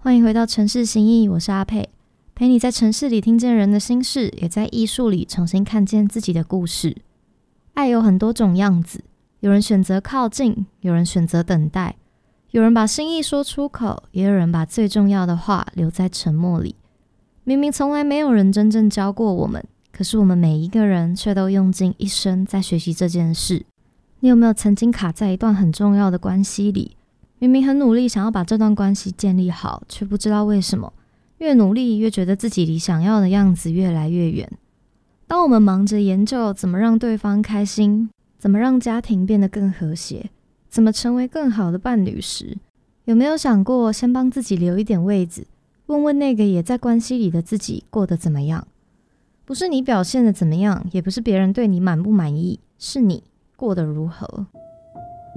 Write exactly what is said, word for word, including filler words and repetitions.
欢迎回到城市心意，我是阿佩，陪你在城市里听见人的心事，也在艺术里重新看见自己的故事。爱有很多种样子，有人选择靠近，有人选择等待，有人把心意说出口，也有人把最重要的话留在沉默里。明明从来没有人真正教过我们，可是我们每一个人却都用尽一生在学习这件事。你有没有曾经卡在一段很重要的关系里，明明很努力想要把这段关系建立好，却不知道为什么越努力越觉得自己离想要的样子越来越远。当我们忙着研究怎么让对方开心，怎么让家庭变得更和谐，怎么成为更好的伴侣时，有没有想过先帮自己留一点位子，问问那个也在关系里的自己过得怎么样？不是你表现得怎么样，也不是别人对你满不满意，是你过得如何。